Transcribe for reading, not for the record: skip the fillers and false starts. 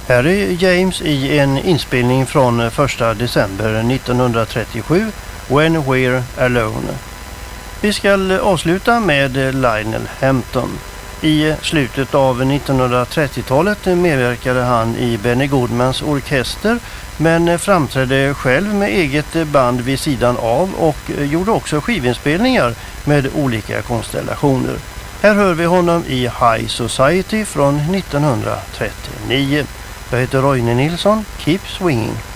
Här är James i en inspelning från 1 december 1937, When We're Alone. Vi ska avsluta med Lionel Hampton. I slutet av 1930-talet medverkade han i Benny Goodmans orkester, men framträdde själv med eget band vid sidan av och gjorde också skivinspelningar med olika konstellationer. Här hör vi honom i High Society från 1939. Jag heter Roine Nilsson. Keep swinging.